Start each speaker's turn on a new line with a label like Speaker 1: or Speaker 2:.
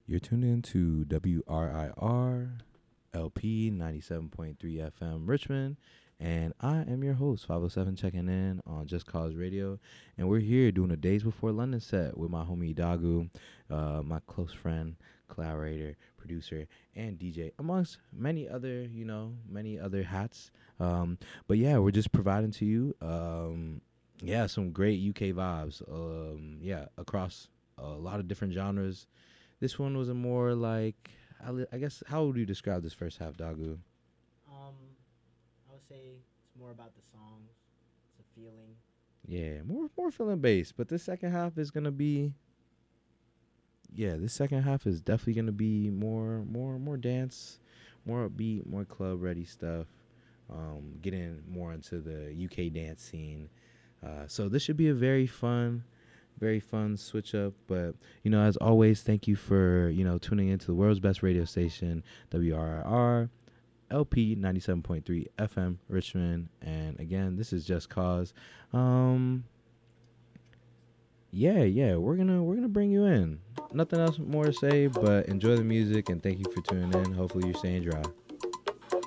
Speaker 1: You're tuned in to WRIR LP 97.3 FM Richmond, and I am your host, 507, checking in on Just Cause Radio. And we're here doing a Days Before London set with my homie Dagu, my close friend, collaborator, producer, and DJ, amongst many other, many other hats. But yeah, we're just providing to you, some great UK vibes, across a lot of different genres. This one was a more like, I guess, how would you describe this first half, Dagu?
Speaker 2: Um, I would say it's more about the songs. It's a feeling.
Speaker 1: Yeah, more feeling based, but this second half is gonna be, this second half is definitely gonna be more dance, more upbeat, more club ready stuff. Getting more into the UK dance scene. So this should be a very fun switch up. But as always, thank you for tuning into the world's best radio station, WRIR LP 97.3 FM Richmond. And again, this is Just Cause. We're gonna bring you in. Nothing else more to say, but enjoy the music and thank you for tuning in. Hopefully you're staying dry.